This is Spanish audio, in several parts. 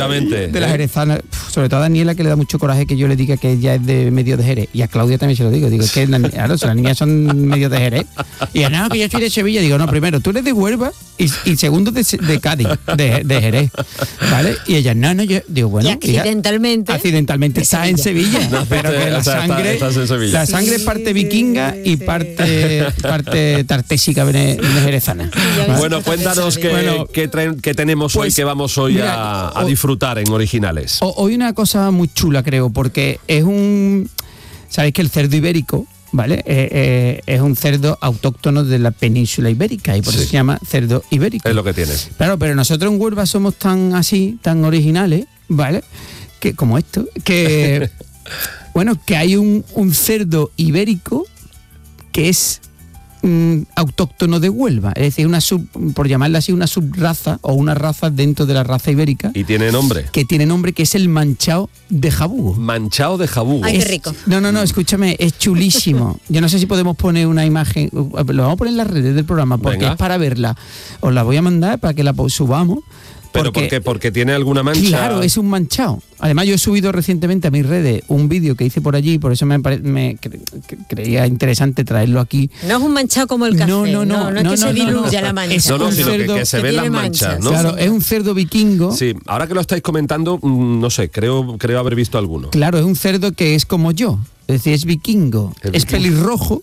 Efectivamente. De la jerezana, sobre todo a Daniela, que le da mucho coraje que yo le diga que ella es de medio de Jerez. Y a Claudia también se lo digo. Digo, es que claro, si las niñas son medio de Jerez. Y ella, no, que yo soy de Sevilla. Digo, no, primero, tú eres de Huelva y segundo de Cádiz, de Jerez. ¿Vale? Y ella, no, yo digo, bueno. Y accidentalmente está en Sevilla. No, pero que la sangre, la sangre es parte vikinga y parte tartésica jerezana. Bueno, cuéntanos qué tenemos hoy, que vamos hoy a disfrutar en Originales. Hoy una cosa muy chula, creo, porque es sabéis que el cerdo ibérico, ¿vale? Es un cerdo autóctono de la península ibérica y por eso se llama cerdo ibérico. Es lo que tienes. Claro, pero nosotros en Huelva somos tan originales, ¿vale? Que como esto, que bueno, que hay un cerdo ibérico que es autóctono de Huelva, es decir, por llamarla así, una subraza o una raza dentro de la raza ibérica. ¿Y tiene nombre? Que tiene nombre, que es el manchao de jabugo. Manchao de jabugo. Ay, qué rico. No, escúchame, es chulísimo. Yo no sé si podemos poner una imagen, lo vamos a poner en las redes del programa, porque Venga. es para verla. Os la voy a mandar para que la subamos. ¿Pero por qué? ¿Porque tiene alguna mancha? Claro, es un manchao. Además, yo he subido recientemente a mis redes un vídeo que hice por allí, por eso me creía interesante traerlo aquí. No es un manchado como el café, no es que se diluya la mancha. Sino que se ven las manchas, ¿no? Claro, es un cerdo vikingo. Sí, ahora que lo estáis comentando, no sé, creo haber visto alguno. Claro, es un cerdo que es como yo, es decir, es vikingo, es pelirrojo,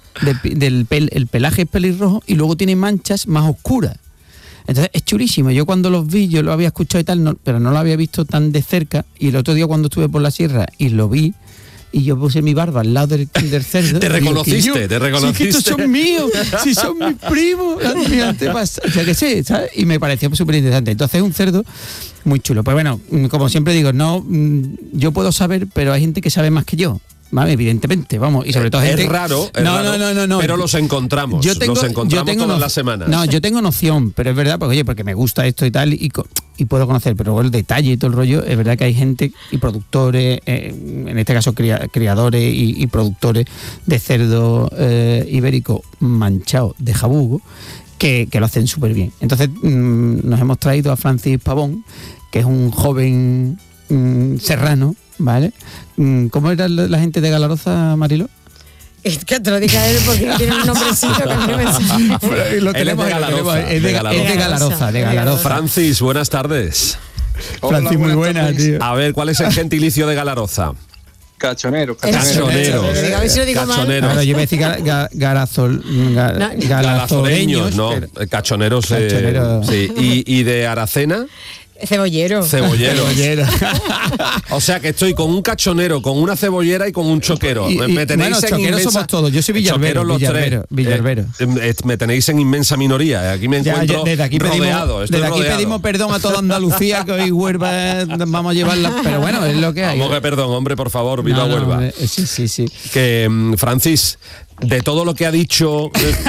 el pelaje es pelirrojo y luego tiene manchas más oscuras. Entonces es chulísimo. Yo cuando los vi, yo lo había escuchado y tal, pero no lo había visto tan de cerca. Y el otro día cuando estuve por la sierra y lo vi, y yo puse mi barba al lado del cerdo. Te reconociste. Sí, que estos son míos, si son mis primos, mis antepasados. O sea que sí, ¿sabes? Y me pareció súper interesante. Entonces es un cerdo muy chulo. Pues bueno, como siempre digo, yo puedo saber, pero hay gente que sabe más que yo. Vale, evidentemente, vamos, y sobre todo gente... Es raro, no, pero los encontramos, los encontramos todas las semanas. No, yo tengo noción, pero es verdad, porque me gusta esto y tal, y puedo conocer, pero el detalle y todo el rollo, es verdad que hay gente y productores, en este caso criadores y productores de cerdo ibérico manchado de jabugo, que lo hacen súper bien. Entonces nos hemos traído a Francis Pavón, que es un joven serrano, ¿vale? ¿Cómo era la gente de Galaroza, Marilo? Es que te lo diga él porque tiene un nombrecito que no me sale. Lo tenemos es de Galaroza. Francis, buenas tardes. Hola, Francis, muy buena, tío. A ver, ¿cuál es el gentilicio de Galaroza? Cachonero. A ver si lo digo mal. Ahora yo me decía galazoreños. No, cachoneros. Sí. ¿Y de Aracena? Cebollero. O sea que estoy con un cachonero, con una cebollera y con un choquero. Me tenéis en choqueros somos todos. Yo soy Villalbero. Me tenéis en inmensa minoría. Aquí me encuentro rodeado. Desde aquí pedimos perdón a toda Andalucía, que hoy Huelva vamos a llevarla. Pero bueno, es lo que hay. Vamos que perdón, hombre, por favor, viva Huelva. Sí. Que, Francis, de todo lo que ha dicho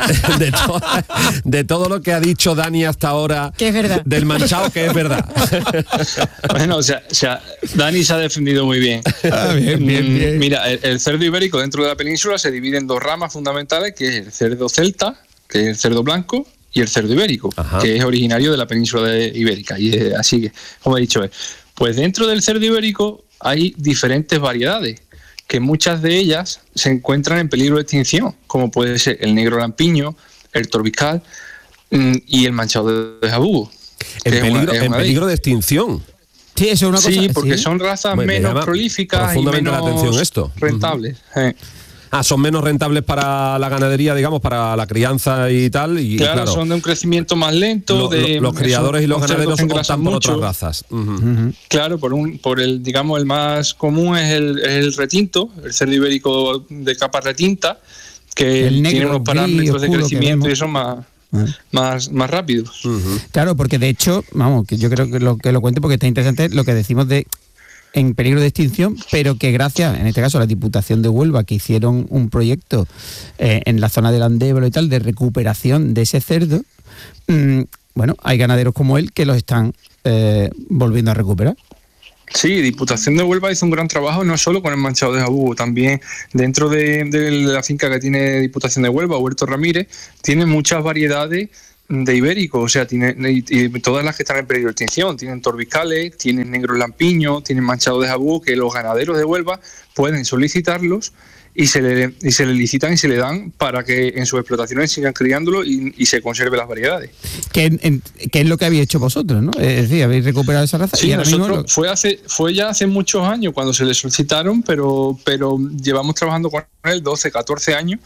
de todo lo que ha dicho Dani hasta ahora, que es verdad, del manchado, que es verdad. Bueno, o sea, Dani se ha defendido muy bien. Bien. Mira, el cerdo ibérico dentro de la península se divide en dos ramas fundamentales, que es el cerdo celta, que es el cerdo blanco, y el cerdo ibérico, que es originario de la península ibérica. Y así que, como he dicho, pues dentro del cerdo ibérico hay diferentes variedades, que muchas de ellas se encuentran en peligro de extinción, como puede ser el negro lampiño, el torbiscal y el manchado de jabugo. En peligro de extinción. Sí, eso es una cosa. Sí, porque son razas menos prolíficas y menos la atención esto. rentables. Son menos rentables para la ganadería, digamos, para la crianza y tal. Y claro, son de un crecimiento más lento. Los criadores y los ganaderos optan por otras razas. Claro, por el, digamos, el más común es el retinto, el cerdo ibérico de capa retinta, que tiene unos parámetros de crecimiento y son más rápidos. Claro, porque de hecho, vamos, que yo creo que lo cuente porque está interesante lo que decimos de en peligro de extinción, pero que gracias, en este caso, a la Diputación de Huelva, que hicieron un proyecto en la zona del Andévalo y tal, de recuperación de ese cerdo, bueno, hay ganaderos como él que los están volviendo a recuperar. Sí, Diputación de Huelva hizo un gran trabajo, no solo con el manchado de jabugo, también dentro de la finca que tiene Diputación de Huelva, Huerto Ramírez, tiene muchas variedades de ibérico, o sea, y todas las que están en peligro de extinción, tienen torbicales, tienen negros lampiños, tienen manchados de jabugo, que los ganaderos de Huelva pueden solicitarlos y se le licitan y se le dan para que en sus explotaciones sigan criándolo y se conserve las variedades. ¿Qué es lo que habéis hecho vosotros, ¿no? Es decir, habéis recuperado esa raza. Sí, y ahora nosotros fue ya hace muchos años cuando se le solicitaron, pero llevamos trabajando con él 12, 14 años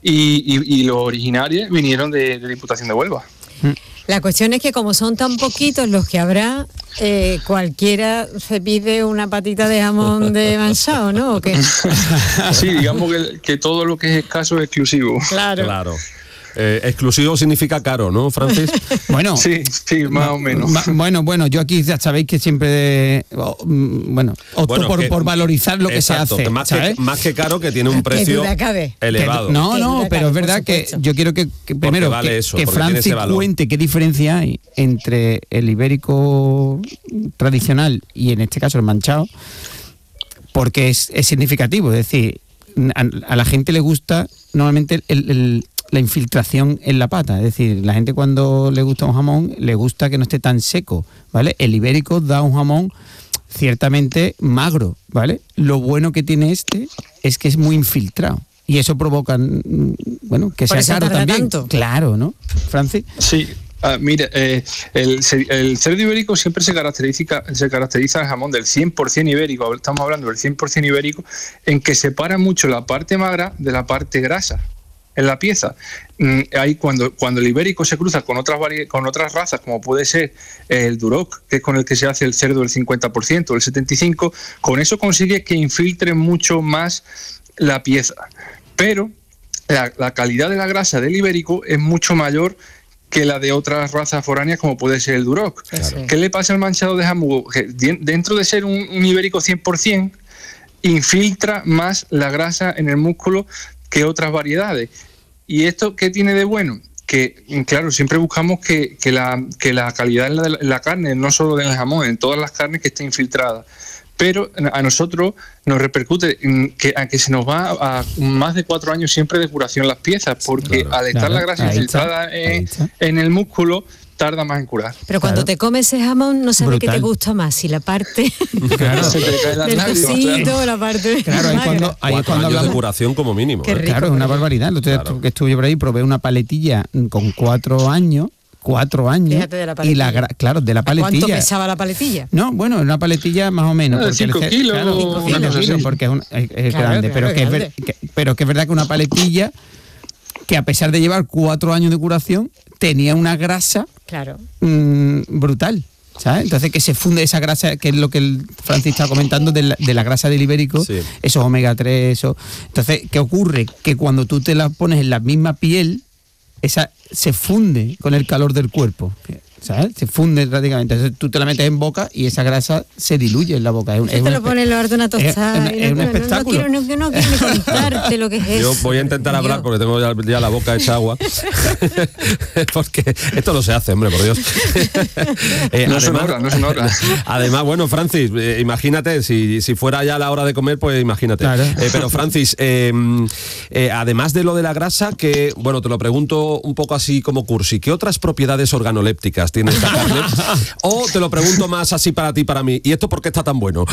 y los originarios vinieron de Diputación de Huelva. La cuestión es que como son tan poquitos los que habrá, cualquiera se pide una patita de jamón de manchado, ¿no? ¿O qué? Sí, digamos que todo lo que es escaso es exclusivo. Claro. Exclusivo significa caro, ¿no, Francis? Bueno, sí, más o menos. Bueno, yo aquí ya sabéis que siempre opto por valorizar lo que exacto, se hace. Que más que caro, que tiene un precio elevado. No, pero es verdad que yo quiero que primero vale que Francis cuente qué diferencia hay entre el ibérico tradicional y en este caso el manchado, porque es significativo. Es decir, a la gente le gusta normalmente la infiltración en la pata, es decir, la gente cuando le gusta un jamón le gusta que no esté tan seco, ¿vale? El ibérico da un jamón ciertamente magro, ¿vale? Lo bueno que tiene es que es muy infiltrado y eso provoca, que sea caro también. Tanto. Claro, ¿no, Francis? Sí. Mire, el cerdo ibérico siempre se caracteriza el jamón del 100% ibérico, estamos hablando del 100% ibérico, en que separa mucho la parte magra de la parte grasa en la pieza. Ahí cuando el ibérico se cruza con otras razas, como puede ser el duroc, que es con el que se hace el cerdo del 50%, el 75%, con eso consigue que infiltre mucho más la pieza. Pero la calidad de la grasa del ibérico es mucho mayor que la de otras razas foráneas, como puede ser el duroc. Claro. ¿Qué le pasa al manchado de jamugo? Que dentro de ser un ibérico 100%, infiltra más la grasa en el músculo que otras variedades. ¿Y esto qué tiene de bueno? Que, claro, siempre buscamos que la calidad de la carne, no solo en el jamón, en todas las carnes, que esté infiltrada. Pero a nosotros nos repercute a que se nos va a más de 4 años siempre de curación las piezas, porque al estar la grasa infiltrada en el músculo, tarda más en curar. Pero cuando te comes ese jamón, no sabes qué te gusta más, si la parte del cosito, la parte... Claro, ahí es cuando hablamos de curación como mínimo. Claro, es una barbaridad. Que estuve por ahí, probé una paletilla con 4 años. 4 años. Fíjate de la paletilla. De la paletilla. ¿Cuánto pesaba la paletilla? No, bueno, una paletilla más o menos. 5 kilos. Claro, 5 kilos, porque es grande. Pero que es verdad que una paletilla que a pesar de llevar 4 años de curación, tenía una grasa brutal. ¿Sabes? Entonces que se funde esa grasa, que es lo que el Francis está comentando de la grasa del ibérico, esos omega 3, eso. Entonces, ¿qué ocurre? Que cuando tú te la pones en la misma piel, esa se funde con el calor del cuerpo, ¿sabes? Se funde prácticamente. Entonces tú te la metes en boca y esa grasa se diluye en la boca. Te lo pones en lugar de una tostada. Es un espectáculo. No quiero ni contarte lo que es eso. Yo voy a intentar hablar porque tengo ya la boca hecha agua. Porque esto no se hace, hombre, por Dios. No son horas. Además, bueno, Francis, imagínate, si fuera ya la hora de comer, pues imagínate. Claro. Pero Francis, además de lo de la grasa, que, bueno, te lo pregunto un poco así como cursi, ¿qué otras propiedades organolépticas tiene esta carne? O te lo pregunto más así para ti, para mí, ¿y esto por qué está tan bueno?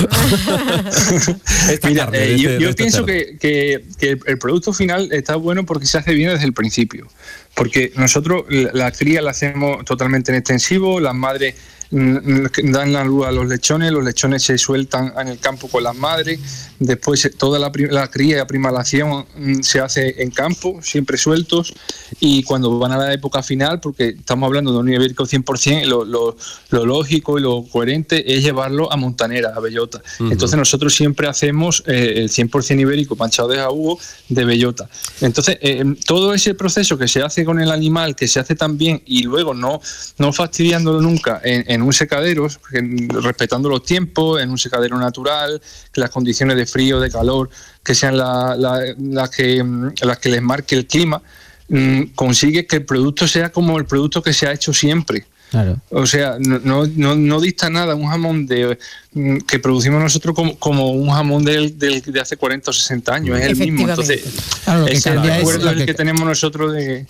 Mira, yo pienso que el producto final está bueno porque se hace bien desde el principio. Porque nosotros la cría la hacemos totalmente en extensivo, las madres dan la luz a los lechones se sueltan en el campo con las madres, después toda la cría y la primalación se hace en campo, siempre sueltos, y cuando van a la época final, porque estamos hablando de un ibérico 100%, lo lógico y lo coherente es llevarlo a montanera, a bellota. Entonces nosotros siempre hacemos el 100% ibérico manchado de jabugo de bellota. Entonces todo ese proceso que se hace con el animal, que se hace tan bien y luego no fastidiándolo nunca en un secadero, respetando los tiempos, en un secadero natural, que las condiciones de frío, de calor, que sean las que les marque el clima, consigue que el producto sea como el producto que se ha hecho siempre. Claro. O sea, no dista nada un jamón que producimos nosotros como un jamón de hace 40 o 60 años. Es el mismo. Entonces, claro, lo que es el cambia recuerdo es que tenemos nosotros de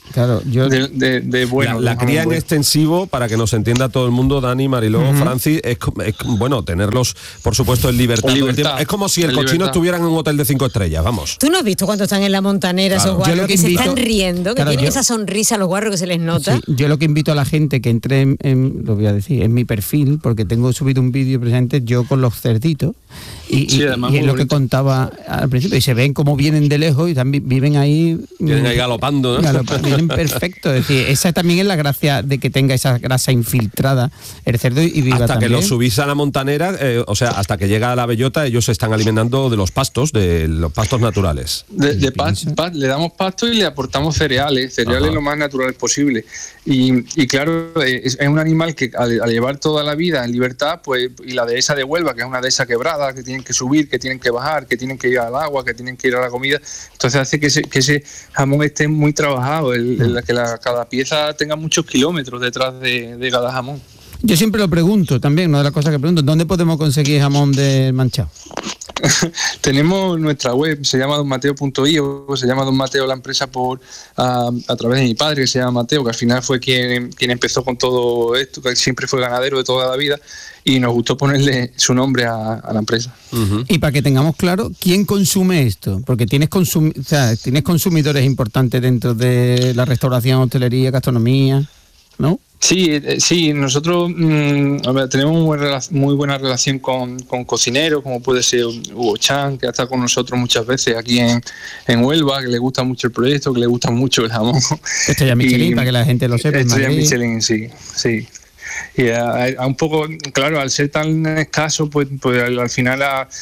bueno. La cría en extensivo, para que nos entienda todo el mundo, Dani, Mariló, Francis, es bueno, tenerlos, por supuesto, en libertad todo el tiempo. Es como si el cochino estuviera en un hotel de 5 estrellas, vamos. ¿Tú no has visto cuando están en la montanera esos guarros que se están riendo, que tienen esa sonrisa a los guarros que se les nota? Sí, yo lo que invito a la gente que entre lo voy a decir, en mi perfil, porque tengo subido un vídeo presente yo con los cerditos y es lo que contaba al principio, y se ven cómo vienen de lejos y también viven ahí galopando, ¿no? Vienen perfecto, es decir, esa también es la gracia de que tenga esa grasa infiltrada el cerdo y viva hasta también. Que lo subís a la montanera, o sea, hasta que llega a la bellota, ellos se están alimentando de los pastos naturales. Le damos pasto y le aportamos cereales lo más naturales posible. Y claro, es un animal que al llevar toda la vida en libertad, pues, y la dehesa de Huelva, que es una dehesa quebrada, que tienen que subir, que tienen que bajar, que tienen que ir al agua, que tienen que ir a la comida, entonces hace que ese jamón esté muy trabajado, que cada pieza tenga muchos kilómetros detrás de cada jamón. Yo siempre lo pregunto también, una de las cosas que pregunto, ¿dónde podemos conseguir jamón de manchado? Tenemos nuestra web, se llama donmateo.io, se llama Don Mateo la empresa a través de mi padre, que se llama Mateo, que al final fue quien empezó con todo esto, que siempre fue ganadero de toda la vida, y nos gustó ponerle su nombre a la empresa. Y para que tengamos claro, ¿quién consume esto? Porque tienes consumidores importantes dentro de la restauración, hostelería, gastronomía, ¿no? Sí, nosotros tenemos muy buena relación con cocineros, como puede ser Hugo Chan, que ha estado con nosotros muchas veces aquí en Huelva, que le gusta mucho el proyecto, que le gusta mucho el jamón. Estrella Michelin, para que la gente lo sepa. Estrella Michelin, sí. Y a un poco, claro, al ser tan escaso, pues al final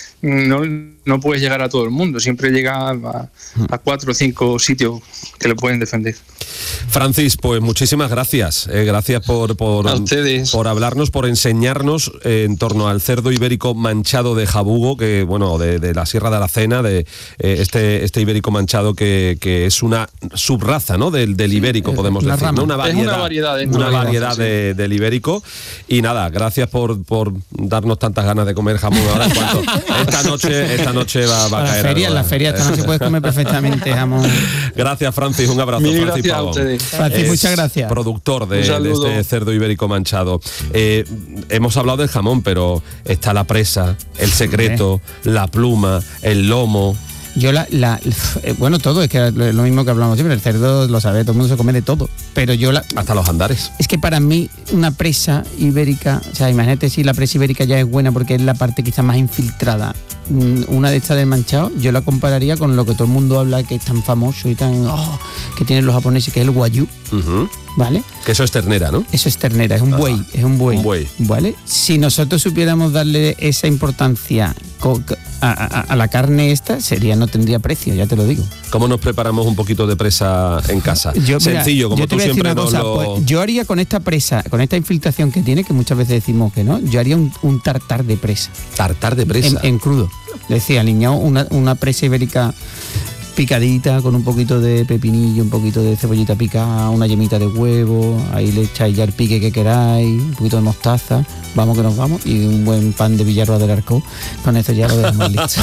no puedes llegar a todo el mundo, siempre llega a 4 o 5 sitios que lo pueden defender. Francis, pues muchísimas gracias. Gracias por hablarnos, por enseñarnos en torno al cerdo ibérico manchado de Jabugo, que bueno, de la Sierra de Aracena, de este ibérico manchado que es una subraza, ¿no? del ibérico, podemos decir, ¿no? Una variedad del ibérico. Y nada, gracias por darnos tantas ganas de comer jamón ahora. Esta noche va a caer. En la feria esta noche puedes comer perfectamente jamón. Gracias, Francis, un abrazo. Mil gracias a ustedes. Francis, muchas gracias. Productor de este cerdo ibérico manchado. Hemos hablado del jamón, pero está la presa, el secreto, la pluma, el lomo. Yo bueno, todo, es que es lo mismo que hablamos siempre, el cerdo lo sabe, todo el mundo se come de todo, pero hasta los andares. Es que para mí una presa ibérica, o sea, imagínate si la presa ibérica ya es buena porque es la parte quizá más infiltrada, una de estas del manchado, yo la compararía con lo que todo el mundo habla que es tan famoso y tan que tienen los japoneses, que es el wagyu. ¿Vale? Que eso es ternera, ¿no? Eso es ternera, es un buey, Un buey. ¿Vale? Si nosotros supiéramos darle esa importancia a la carne esta, no tendría precio, ya te lo digo. ¿Cómo nos preparamos un poquito de presa en casa? Sencillo, como tú siempre nos lo... Pues yo haría con esta presa, con esta infiltración que tiene, que muchas veces decimos que no, yo haría un tartar de presa. ¿Tartar de presa? En crudo. Decía, aliñado una presa ibérica picadita con un poquito de pepinillo, un poquito de cebollita picada, una yemita de huevo, ahí le echáis ya el pique que queráis, un poquito de mostaza, vamos que nos vamos, y un buen pan de Villarroa del Arcó, con eso ya lo dejamos listo.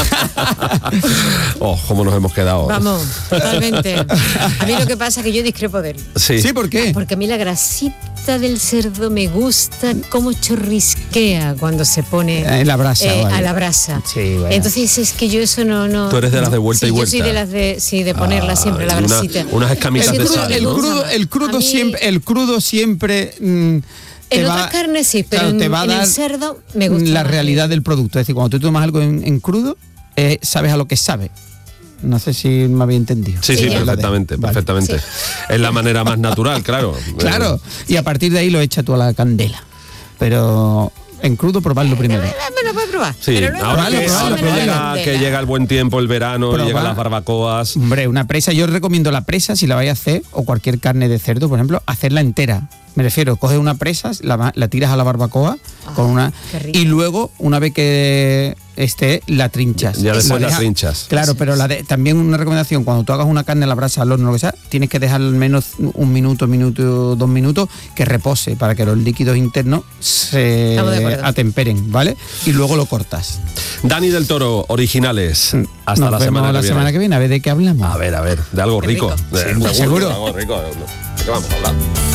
Cómo nos hemos quedado. Vamos, totalmente. A mí lo que pasa es que yo discrepo de él. Sí, ¿por qué? Porque a mí la grasita del cerdo me gusta cómo chorrisquea cuando se pone en la brasa, a la brasa. Sí, bueno. Entonces es que yo eso no. Tú eres de las de vuelta y vuelta. Yo soy de las de ponerla siempre la grasita. Unas escamitas de sal, ¿no? El crudo siempre en otras carnes sí, pero claro, te va a dar en el cerdo me gusta la más. realidad del producto. Es decir, cuando tú tomas algo en crudo, sabes a lo que sabe. No sé si me había entendido. Sí, perfectamente. Sí. Es la manera más natural, claro. Claro, y a partir de ahí lo echas tú a la candela. Pero en crudo probarlo primero. Me lo puedes probar. Sí, ahora que llega el buen tiempo, el verano, llegan las barbacoas. Hombre, una presa, yo recomiendo la presa, si la vais a hacer, o cualquier carne de cerdo, por ejemplo, hacerla entera. Me refiero, coges una presa, la tiras a la barbacoa con una qué rico. y luego, una vez que esté, la trinchas. Ya después la dejas- trinchas. Claro, pero también una recomendación, cuando tú hagas una carne a la brasa, al horno, lo que sea, tienes que dejar al menos 1 minuto, 2 minutos, que repose para que los líquidos internos se Estamos de acuerdo. atemperen, ¿vale? Y luego lo cortas. Dani del Toro, Originales. Hasta Nos la vemos semana la que semana viene. que viene, a ver de qué hablamos. A ver, de algo Qué rico. rico. De algo seguro. de algo rico. ¿De qué vamos a hablar?